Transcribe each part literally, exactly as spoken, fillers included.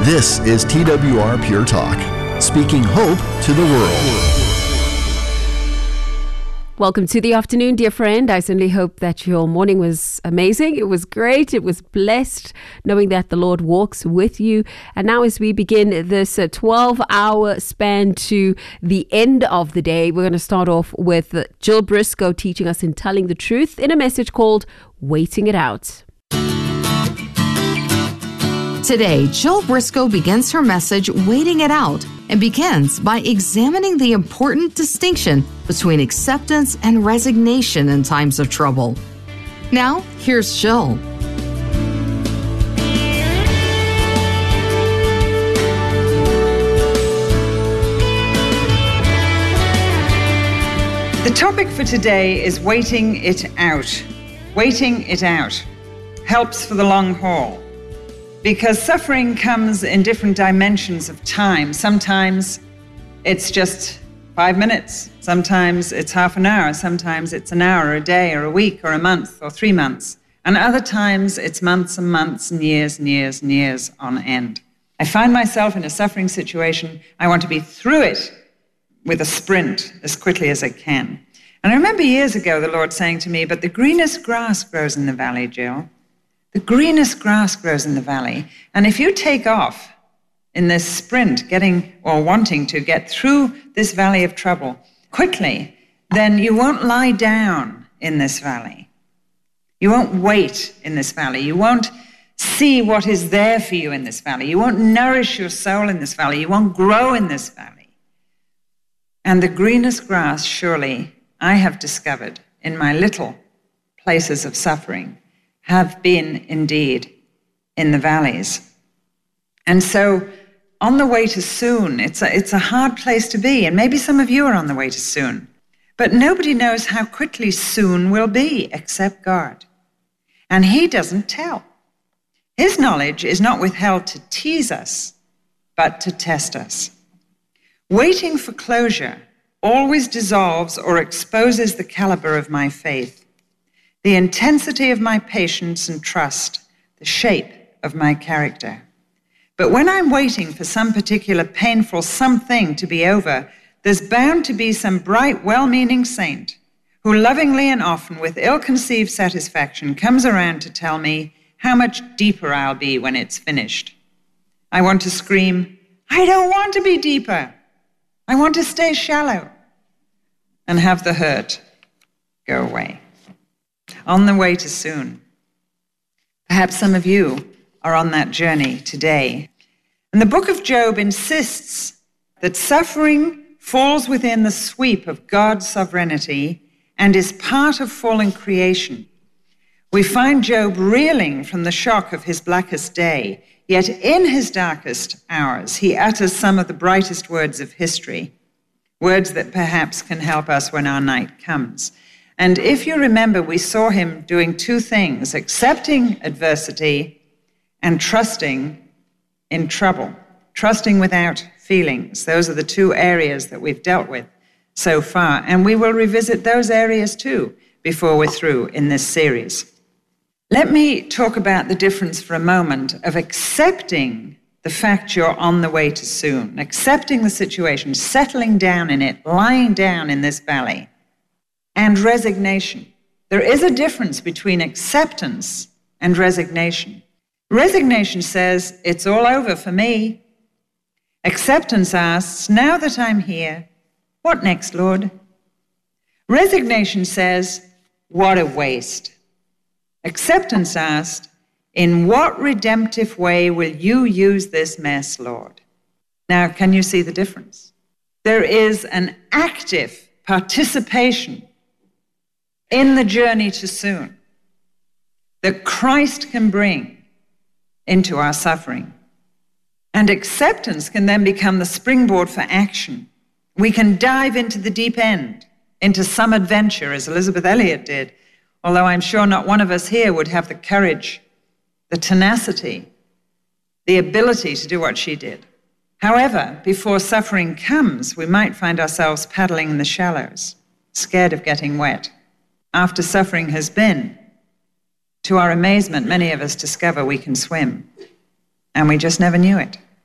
This is T W R Pure Talk, speaking hope to the world. Welcome to the afternoon, dear friend. I certainly hope that your morning was amazing. It was great. It was blessed, knowing that the Lord walks with you. And now as we begin this twelve-hour span to the end of the day, we're going to start off with Jill Briscoe teaching us in Telling the Truth in a message called Waiting It Out. Today, Jill Briscoe begins her message, Waiting It Out, and begins by examining the important distinction between acceptance and resignation in times of trouble. Now, here's Jill. The topic for today is waiting it out. Waiting it out helps for the long haul. Because suffering comes in different dimensions of time. Sometimes it's just five minutes. Sometimes it's half an hour. Sometimes it's an hour, or a day, or a week, or a month, or three months. And other times it's months and months and years and years and years on end. I find myself in a suffering situation. I want to be through it with a sprint as quickly as I can. And I remember years ago the Lord saying to me, but the greenest grass grows in the valley, Jill. The greenest grass grows in the valley. And if you take off in this sprint, getting or wanting to get through this valley of trouble quickly, then you won't lie down in this valley. You won't wait in this valley. You won't see what is there for you in this valley. You won't nourish your soul in this valley. You won't grow in this valley. And the greenest grass, surely, I have discovered in my little places of suffering, have been indeed in the valleys. And so on the way to soon, it's a, it's a hard place to be. And maybe some of you are on the way to soon. But nobody knows how quickly soon will be except God. And he doesn't tell. His knowledge is not withheld to tease us, but to test us. Waiting for closure always dissolves or exposes the caliber of my faith, the intensity of my patience and trust, the shape of my character. But when I'm waiting for some particular painful something to be over, there's bound to be some bright, well-meaning saint who lovingly and often with ill-conceived satisfaction comes around to tell me how much deeper I'll be when it's finished. I want to scream, I don't want to be deeper. I want to stay shallow and have the hurt go away. On the way to soon. Perhaps some of you are on that journey today. And the book of Job insists that suffering falls within the sweep of God's sovereignty and is part of fallen creation. We find Job reeling from the shock of his blackest day, yet in his darkest hours, he utters some of the brightest words of history, words that perhaps can help us when our night comes. And if you remember, we saw him doing two things, accepting adversity and trusting in trouble, trusting without feelings. Those are the two areas that we've dealt with so far. And we will revisit those areas too before we're through in this series. Let me talk about the difference for a moment of accepting the fact you're on the way to soon, accepting the situation, settling down in it, lying down in this valley, and resignation. There is a difference between acceptance and resignation. Resignation says, it's all over for me. Acceptance asks, now that I'm here, what next, Lord? Resignation says, what a waste. Acceptance asks, in what redemptive way will you use this mess, Lord? Now, can you see the difference? There is an active participation in the journey to soon that Christ can bring into our suffering. And acceptance can then become the springboard for action. We can dive into the deep end, into some adventure, as Elizabeth Elliot did, although I'm sure not one of us here would have the courage, the tenacity, the ability to do what she did. However, before suffering comes, we might find ourselves paddling in the shallows, scared of getting wet. After suffering has been, to our amazement, many of us discover we can swim, and we just never knew it.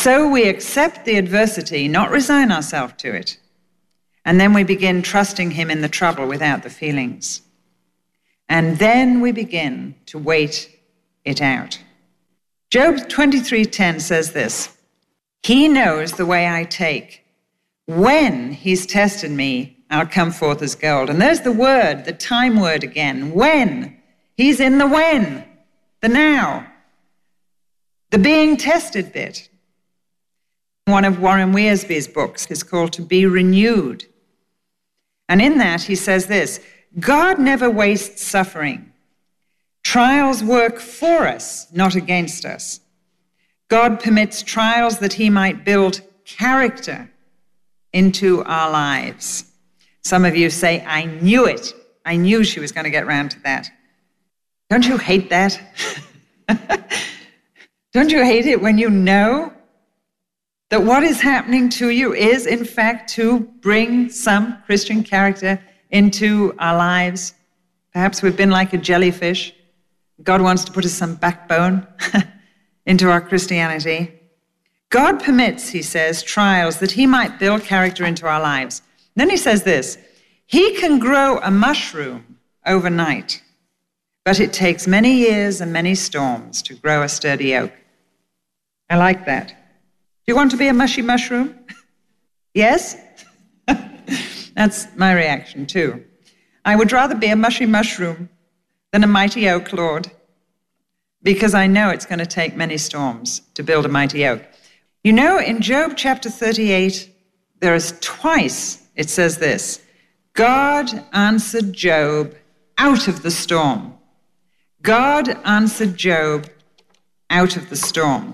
So we accept the adversity, not resign ourselves to it. And then we begin trusting him in the trouble without the feelings. And then we begin to wait it out. Job twenty-three ten says this, he knows the way I take. When he's tested me, I'll come forth as gold. And there's the word, the time word again. When. He's in the when, the now, the being tested bit. One of Warren Wiersbe's books is called To Be Renewed. And in that he says this, God never wastes suffering. Trials work for us, not against us. God permits trials that he might build character into our lives. Some of you say, I knew it. I knew she was going to get around to that. Don't you hate that? Don't you hate it when you know that what is happening to you is, in fact, to bring some Christian character into our lives? Perhaps we've been like a jellyfish. God wants to put us some backbone into our Christianity. God permits, he says, trials that he might build character into our lives. Then he says this, he can grow a mushroom overnight, but it takes many years and many storms to grow a sturdy oak. I like that. Do you want to be a mushy mushroom? Yes? That's my reaction too. I would rather be a mushy mushroom than a mighty oak, Lord, because I know it's going to take many storms to build a mighty oak. You know, in Job chapter thirty-eight, there is twice it says this, God answered Job out of the storm. God answered Job out of the storm.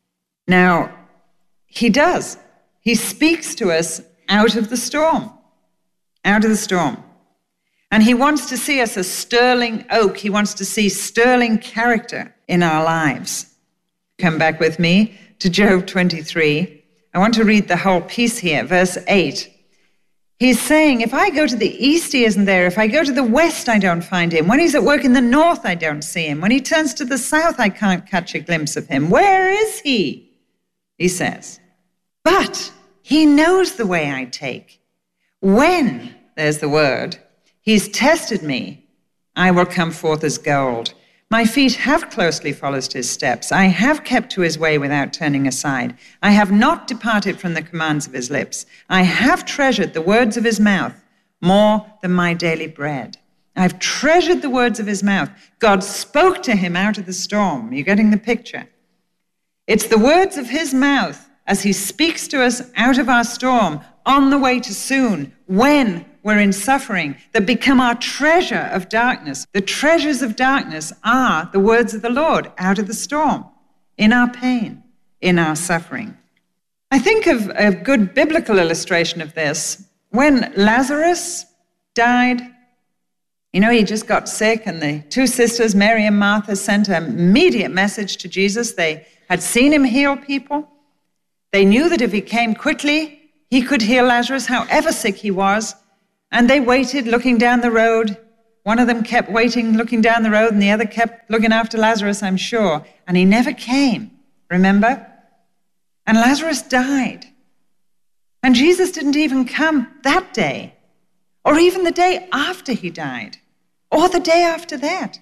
Now, he does. He speaks to us out of the storm, out of the storm. And he wants to see us a sterling oak. He wants to see sterling character in our lives. Come back with me to Job twenty-three. I want to read the whole piece here, verse eight. He's saying, if I go to the east, he isn't there. If I go to the west, I don't find him. When he's at work in the north, I don't see him. When he turns to the south, I can't catch a glimpse of him. Where is he? He says. But he knows the way I take. When, there's the word, he's tested me, I will come forth as gold. My feet have closely followed his steps. I have kept to his way without turning aside. I have not departed from the commands of his lips. I have treasured the words of his mouth more than my daily bread. I've treasured the words of his mouth. God spoke to him out of the storm. You're getting the picture? It's the words of his mouth as he speaks to us out of our storm, on the way to soon, when we're in suffering, that become our treasure of darkness. The treasures of darkness are the words of the Lord out of the storm, in our pain, in our suffering. I think of a good biblical illustration of this. When Lazarus died, you know, he just got sick, and the two sisters, Mary and Martha, sent an immediate message to Jesus. They had seen him heal people. They knew that if he came quickly, he could heal Lazarus, however sick he was. And they waited, looking down the road. One of them kept waiting, looking down the road, and the other kept looking after Lazarus, I'm sure. And he never came, remember? And Lazarus died. And Jesus didn't even come that day, or even the day after he died, or the day after that.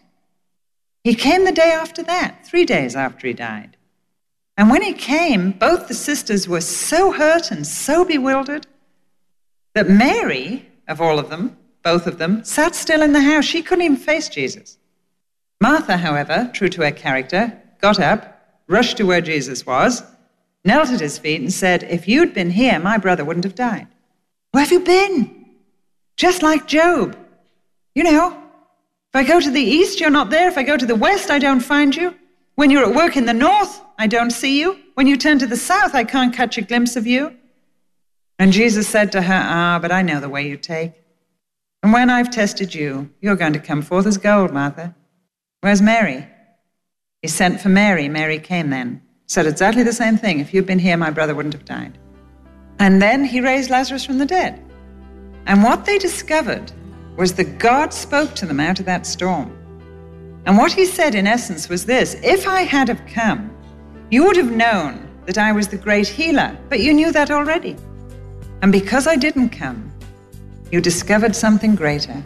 He came the day after that, three days after he died. And when he came, both the sisters were so hurt and so bewildered that Mary, of all of them, both of them, sat still in the house. She couldn't even face Jesus. Martha, however, true to her character, got up, rushed to where Jesus was, knelt at his feet and said, if you'd been here, my brother wouldn't have died. Where have you been? Just like Job. You know, if I go to the east, you're not there. If I go to the west, I don't find you. When you're at work in the north, I don't see you. When you turn to the south, I can't catch a glimpse of you. And Jesus said to her, ah, but I know the way you take. And when I've tested you, you're going to come forth as gold, Martha. Where's Mary? He sent for Mary. Mary came then. Said exactly the same thing. If you'd been here, my brother wouldn't have died. And then he raised Lazarus from the dead. And what they discovered was that God spoke to them out of that storm. And what he said in essence was this, if I had have come, you would have known that I was the great healer, but you knew that already. And because I didn't come, you discovered something greater,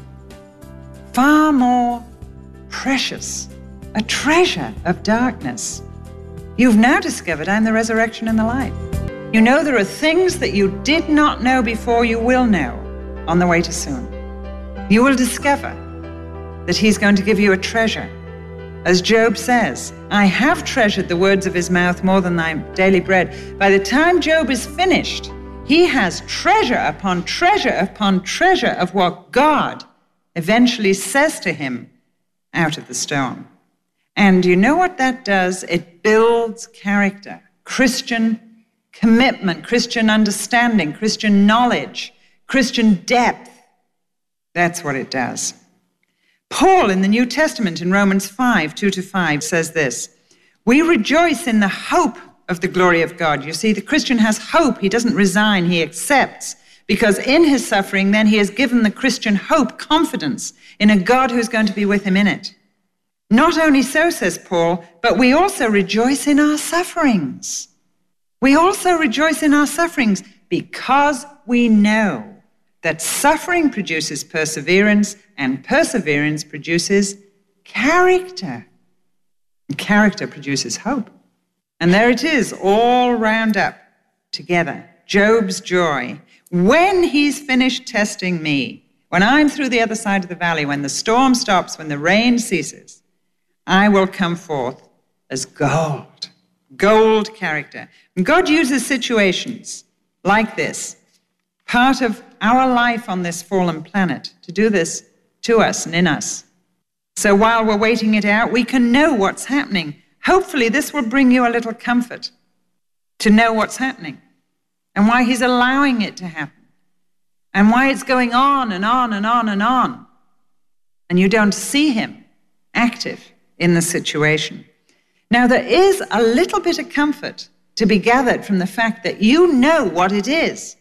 far more precious, a treasure of darkness. You've now discovered I'm the resurrection and the life. You know there are things that you did not know before you will know on the way to soon. You will discover that he's going to give you a treasure. As Job says, I have treasured the words of his mouth more than thy daily bread. By the time Job is finished, he has treasure upon treasure upon treasure of what God eventually says to him out of the storm. And you know what that does? It builds character, Christian commitment, Christian understanding, Christian knowledge, Christian depth. That's what it does. Paul in the New Testament in Romans five, two to five says this, we rejoice in the hope of the glory of God. You see, the Christian has hope. He doesn't resign, he accepts. Because in his suffering, then he has given the Christian hope, confidence in a God who's going to be with him in it. Not only so, says Paul, but we also rejoice in our sufferings. We also rejoice in our sufferings because we know that suffering produces perseverance and perseverance produces character. And character produces hope. And there it is, all round up together. Job's joy. When he's finished testing me, when I'm through the other side of the valley, when the storm stops, when the rain ceases, I will come forth as gold, gold character. And God uses situations like this, part of our life on this fallen planet, to do this to us and in us. So while we're waiting it out, we can know what's happening. Hopefully this will bring you a little comfort to know what's happening and why he's allowing it to happen and why it's going on and on and on and on. And you don't see him active in the situation. Now, there is a little bit of comfort to be gathered from the fact that you know what it is.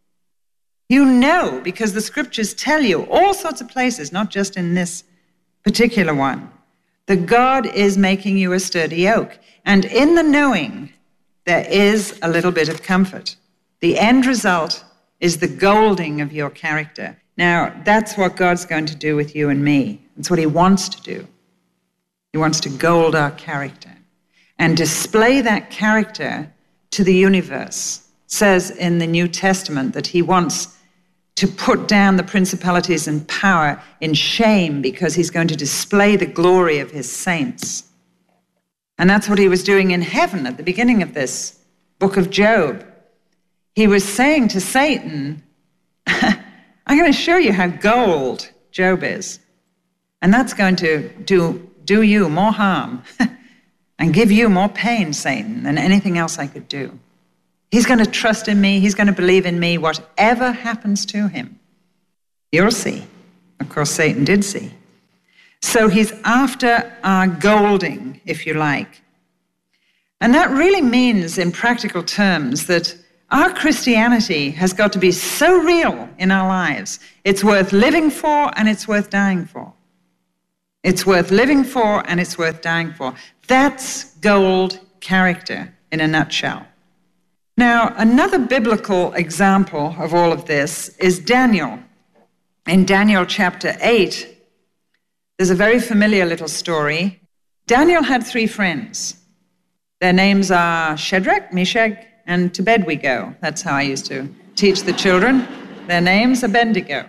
You know, because the scriptures tell you all sorts of places, not just in this particular one, that God is making you a sturdy oak. And in the knowing, there is a little bit of comfort. The end result is the golding of your character. Now, that's what God's going to do with you and me. That's what he wants to do. He wants to gold our character and display that character to the universe. It says in the New Testament that he wants to put down the principalities and power in shame because he's going to display the glory of his saints. And that's what he was doing in heaven at the beginning of this book of Job. He was saying to Satan, I'm going to show you how gold Job is. And that's going to do, do you more harm and give you more pain, Satan, than anything else I could do. He's going to trust in me. He's going to believe in me, whatever happens to him. You'll see. Of course, Satan did see. So he's after our golding, if you like. And that really means, in practical terms, that our Christianity has got to be so real in our lives. It's worth living for and it's worth dying for. It's worth living for and it's worth dying for. That's gold character in a nutshell. Now, another biblical example of all of this is Daniel. In Daniel chapter eight, there's a very familiar little story. Daniel had three friends. Their names are Shadrach, Meshach, and to bed we go. That's how I used to teach the children. Their names are Abednego.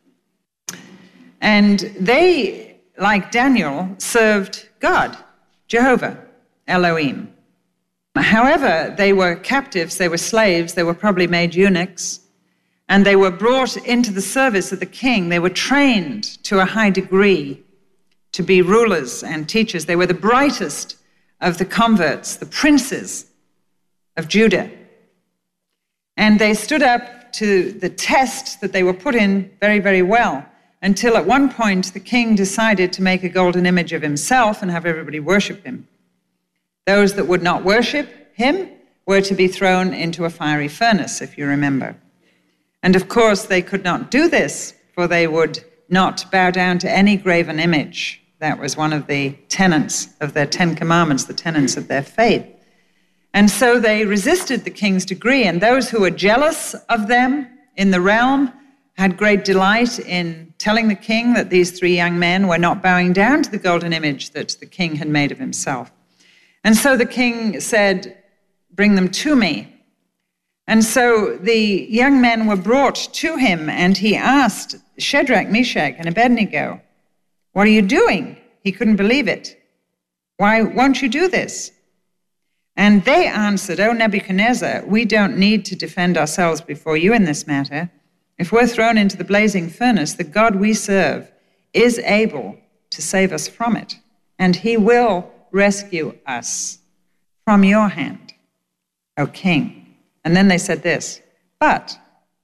And they, like Daniel, served God, Jehovah, Elohim. However, they were captives, they were slaves, they were probably made eunuchs, and they were brought into the service of the king. They were trained to a high degree to be rulers and teachers. They were the brightest of the converts, the princes of Judah. And they stood up to the test that they were put in very, very well, until at one point the king decided to make a golden image of himself and have everybody worship him. Those that would not worship him were to be thrown into a fiery furnace, if you remember. And of course, they could not do this, for they would not bow down to any graven image. That was one of the tenets of their Ten Commandments, the tenets of their faith. And so they resisted the king's decree, and those who were jealous of them in the realm had great delight in telling the king that these three young men were not bowing down to the golden image that the king had made of himself. And so the king said, "Bring them to me." And so the young men were brought to him, and he asked Shadrach, Meshach, and Abednego, "What are you doing?" He couldn't believe it. "Why won't you do this?" And they answered, "O Nebuchadnezzar, we don't need to defend ourselves before you in this matter. If we're thrown into the blazing furnace, the God we serve is able to save us from it, and he will rescue us from your hand, O king." And then they said this, "But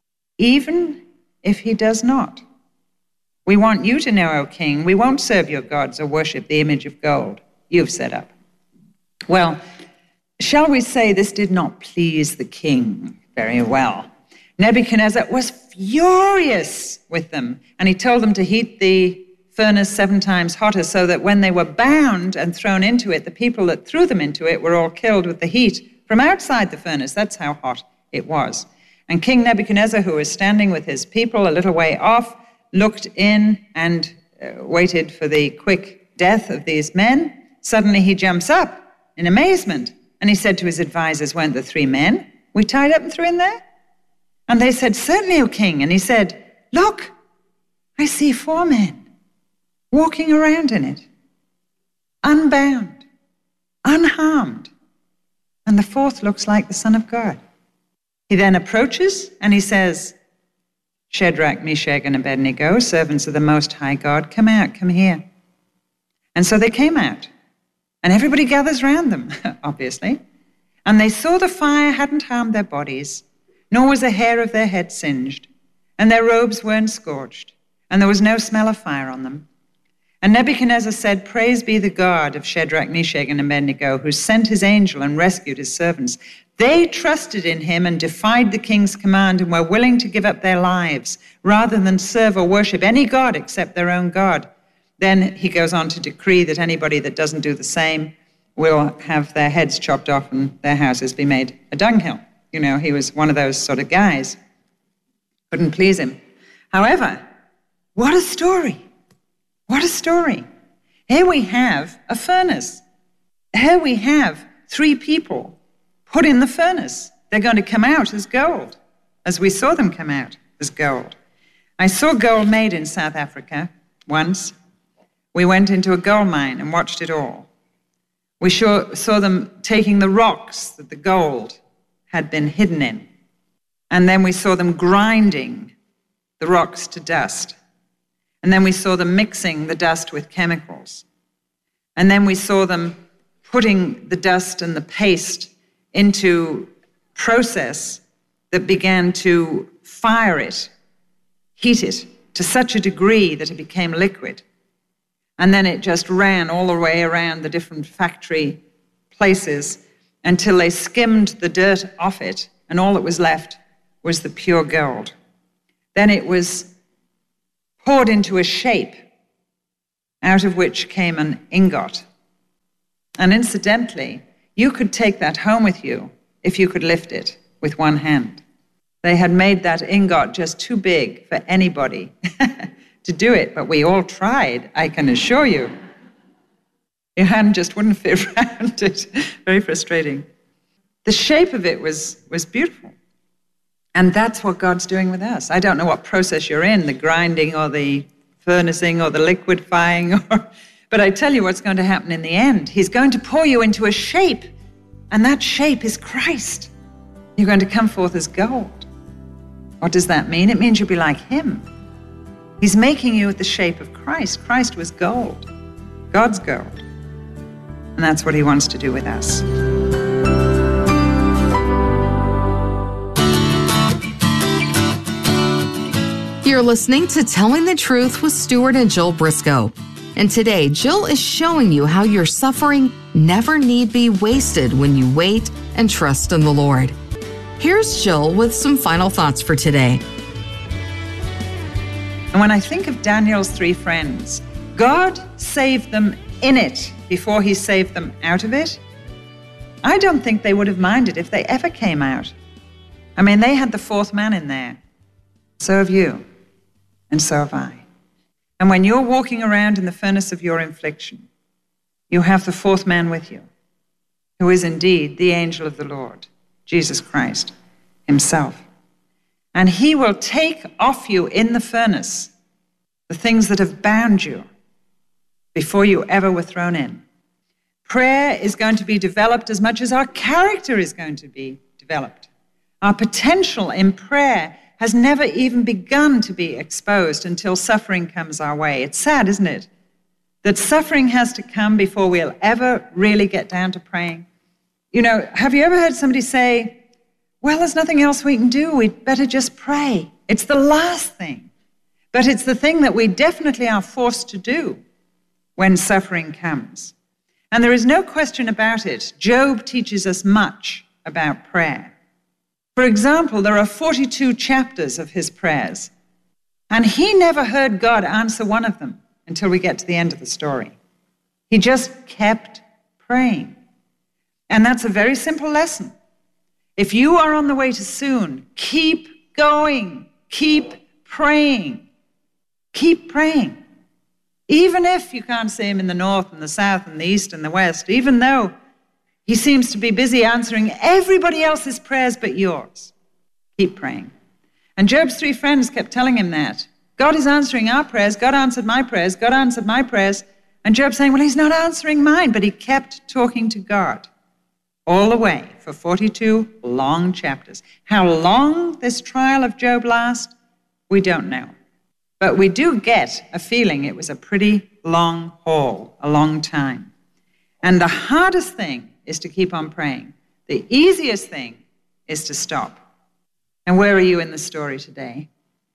even if he does not, we want you to know, O king, we won't serve your gods or worship the image of gold you've set up." Well, shall we say this did not please the king very well? Nebuchadnezzar was furious with them, and he told them to heat the furnace seven times hotter so that when they were bound and thrown into it, the people that threw them into it were all killed with the heat from outside the furnace. That's how hot it was. And King Nebuchadnezzar, who was standing with his people a little way off, looked in and uh, waited for the quick death of these men. Suddenly he jumps up in amazement, and he said to his advisors, "Weren't the three men we tied up and threw in there?" And they said, "Certainly, O king." And he said, "Look, I see four men walking around in it, unbound, unharmed. And the fourth looks like the Son of God." He then approaches and he says, "Shadrach, Meshach, and Abednego, servants of the Most High God, come out, come here." And so they came out, and everybody gathers around them, obviously. And they saw the fire hadn't harmed their bodies, nor was a hair of their head singed, and their robes weren't scorched, and there was no smell of fire on them. And Nebuchadnezzar said, "Praise be the God of Shadrach, Meshach, and Abednego, who sent his angel and rescued his servants. They trusted in him and defied the king's command and were willing to give up their lives rather than serve or worship any god except their own God." Then he goes on to decree that anybody that doesn't do the same will have their heads chopped off and their houses be made a dunghill. You know, he was one of those sort of guys. Couldn't please him. However, what a story. What a story. Here we have a furnace. Here we have three people put in the furnace. They're going to come out as gold, as we saw them come out as gold. I saw gold made in South Africa once. We went into a gold mine and watched it all. We saw, saw them taking the rocks that the gold had been hidden in. And then we saw them grinding the rocks to dust. And then we saw them mixing the dust with chemicals. And then we saw them putting the dust and the paste into a process that began to fire it, heat it to such a degree that it became liquid. And then it just ran all the way around the different factory places until they skimmed the dirt off it, and all that was left was the pure gold. Then it was poured into a shape, out of which came an ingot. And incidentally, you could take that home with you if you could lift it with one hand. They had made that ingot just too big for anybody to do it, but we all tried, I can assure you. Your hand just wouldn't fit around it. Very frustrating. The shape of it was, was beautiful. And that's what God's doing with us. I don't know what process you're in, the grinding or the furnacing or the liquefying, or, but I tell you what's going to happen in the end. He's going to pour you into a shape, and that shape is Christ. You're going to come forth as gold. What does that mean? It means you'll be like him. He's making you the shape of Christ. Christ was gold, God's gold. And that's what he wants to do with us. You're listening to Telling the Truth with Stuart and Jill Briscoe. And today, Jill is showing you how your suffering never need be wasted when you wait and trust in the Lord. Here's Jill with some final thoughts for today. And when I think of Daniel's three friends, God saved them in it before he saved them out of it. I don't think they would have minded if they ever came out. I mean, they had the fourth man in there. So have you, and so have I. And when you're walking around in the furnace of your infliction, you have the fourth man with you, who is indeed the angel of the Lord, Jesus Christ himself. And he will take off you in the furnace the things that have bound you before you ever were thrown in. Prayer is going to be developed as much as our character is going to be developed. Our potential in prayer has never even begun to be exposed until suffering comes our way. It's sad, isn't it? That suffering has to come before we'll ever really get down to praying. You know, have you ever heard somebody say, well, there's nothing else we can do. We'd better just pray. It's the last thing. But it's the thing that we definitely are forced to do when suffering comes. And there is no question about it. Job teaches us much about prayer. For example, there are forty-two chapters of his prayers, and he never heard God answer one of them until we get to the end of the story. He just kept praying. And that's a very simple lesson. If you are on the way to soon, keep going, keep praying, keep praying. Even if you can't see him in the north and the south and the east and the west, even though he seems to be busy answering everybody else's prayers but yours, keep praying. And Job's three friends kept telling him that. God is answering our prayers. God answered my prayers. God answered my prayers. And Job saying, well, he's not answering mine, but he kept talking to God all the way for forty-two long chapters. How long this trial of Job lasts, we don't know. But we do get a feeling it was a pretty long haul, a long time. And the hardest thing is to keep on praying. The easiest thing is to stop. And where are you in the story today?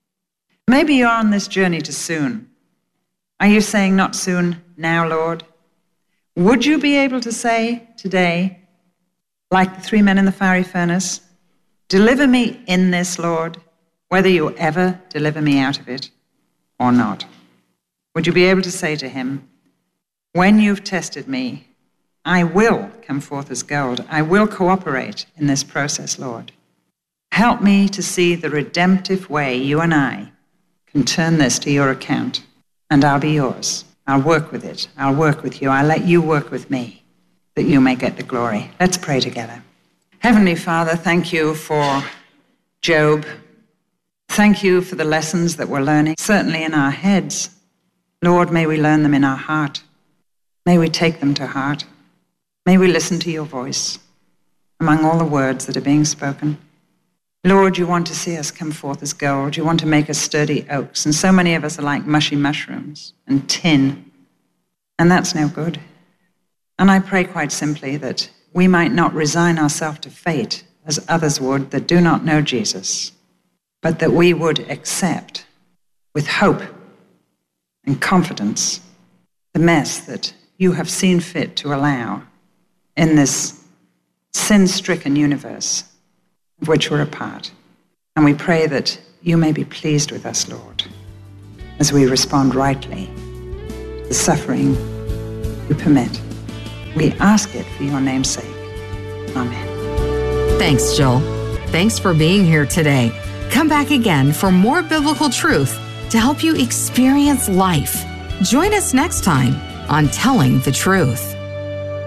Maybe you're on this journey to soon. Are you saying, not soon, now, Lord? Would you be able to say today, like the three men in the fiery furnace, deliver me in this, Lord, whether you ever deliver me out of it or not? Would you be able to say to him, when you've tested me, I will come forth as gold. I will cooperate in this process, Lord. Help me to see the redemptive way you and I can turn this to your account, and I'll be yours. I'll work with it. I'll work with you. I'll let you work with me, that you may get the glory. Let's pray together. Heavenly Father, thank you for Job. Thank you for the lessons that we're learning, certainly in our heads. Lord, may we learn them in our heart. May we take them to heart. May we listen to your voice among all the words that are being spoken. Lord, you want to see us come forth as gold. You want to make us sturdy oaks. And so many of us are like mushy mushrooms and tin. And that's no good. And I pray quite simply that we might not resign ourselves to fate as others would that do not know Jesus, but that we would accept with hope and confidence the mess that you have seen fit to allow in this sin-stricken universe of which we're a part. And we pray that you may be pleased with us, Lord, as we respond rightly to the suffering you permit. We ask it for your name's sake. Amen. Thanks, Joel. Thanks for being here today. Come back again for more biblical truth to help you experience life. Join us next time on Telling the Truth.